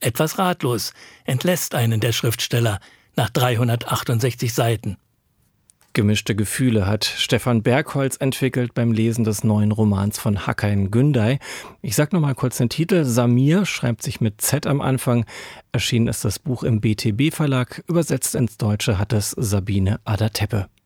Etwas ratlos entlässt einen der Schriftsteller nach 368 Seiten. Gemischte Gefühle hat Stefan Bergholz entwickelt beim Lesen des neuen Romans von Hakan Günday. Ich sag noch mal kurz den Titel. Samir schreibt sich mit Z am Anfang. Erschienen ist das Buch im BTB Verlag. Übersetzt ins Deutsche hat es Sabine Ader-Teppe.